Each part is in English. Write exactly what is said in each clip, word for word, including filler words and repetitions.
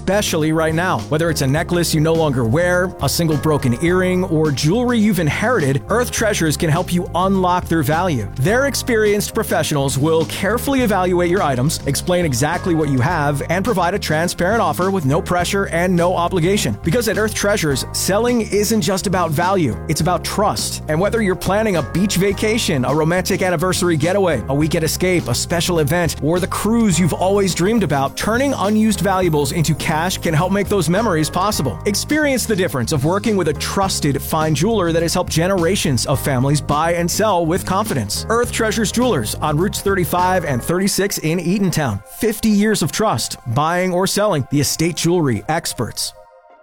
especially right now. Whether it's a necklace you no longer wear, a single broken earring, or jewelry you've inherited, Earth Treasures can help you unlock their value. Their experienced professionals will carefully evaluate your items, explain exactly what you have, and provide a transparent offer with no pressure and no obligation. Because at Earth Treasures, selling isn't just about value, it's about trust. And whether you're planning a beach vacation, a romantic anniversary getaway, a weekend escape, a special event, or the cruise you've always dreamed about, turning unused valuables into cash can help make those memories possible. Experience the difference of working with a trusted fine jeweler that has helped generations of families buy and sell with confidence. Earth Treasures Jewelers on Routes thirty-five and thirty-six in Eatontown. fifty years of trust, buying or selling, the estate jewelry experts.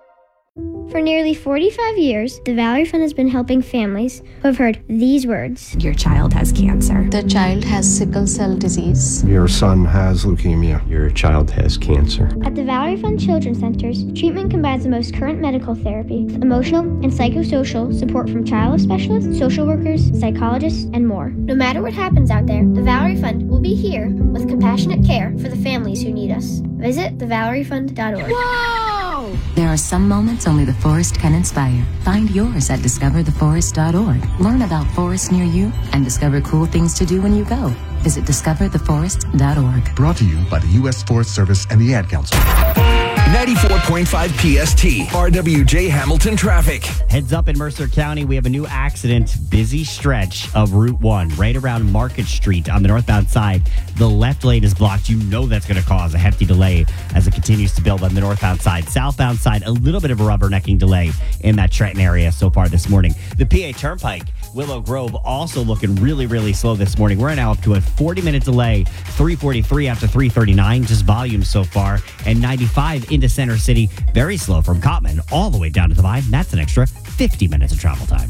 For nearly forty-five years, the Valerie Fund has been helping families who have heard these words. Your child has cancer. The child has sickle cell disease. Your son has leukemia. Your child has cancer. At the Valerie Fund Children's Centers, treatment combines the most current medical therapy with emotional and psychosocial support from child life specialists, social workers, psychologists, and more. No matter what happens out there, the Valerie Fund will be here with compassionate care for the families who need us. Visit the valerie fund dot org. Whoa! There are some moments only the forest can inspire. Find yours at discover the forest dot org. Learn about forests near you and discover cool things to do when you go. Visit discover the forest dot org. Brought to you by the U S Forest Service and the Ad Council. ninety-four point five P S T, R W J Hamilton traffic. Heads up in Mercer County, we have a new accident, busy stretch of Route one, right around Market Street on the northbound side. The left lane is blocked. You know that's going to cause a hefty delay as it continues to build on the northbound side. Southbound side, a little bit of a rubbernecking delay in that Trenton area so far this morning. The P A Turnpike, Willow Grove, also looking really, really slow this morning. We're now up to a forty-minute delay, three forty-three after three thirty-nine, just volume so far, and ninety-five into Center City, very slow from Cottman all the way down to the Vine. That's an extra fifty minutes of travel time.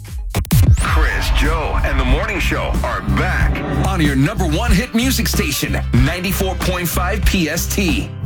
Chris, Joe, and the Morning Show are back on your number one hit music station, ninety-four point five P S T.